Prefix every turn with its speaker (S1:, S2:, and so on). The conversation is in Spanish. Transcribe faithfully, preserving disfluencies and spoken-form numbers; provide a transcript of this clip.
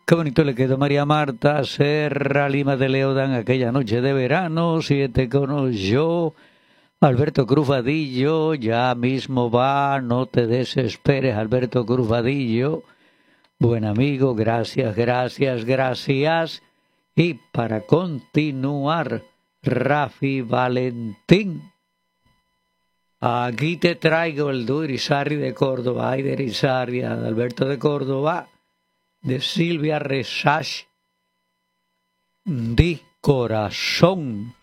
S1: Qué bonito le quedó María Marta Serra Lima de Leodán aquella noche de verano. Siete conoció Alberto Cruz Vadillo. Ya mismo va, no te desesperes, Alberto Cruz Vadillo. Buen amigo, gracias, gracias, gracias. Y para continuar, Rafi Valentín. Aquí te traigo el dúo Irizarry de Córdoba. Ay, de Irizarry, de Alberto de Córdoba. De Silvia Resach, Di Corazón.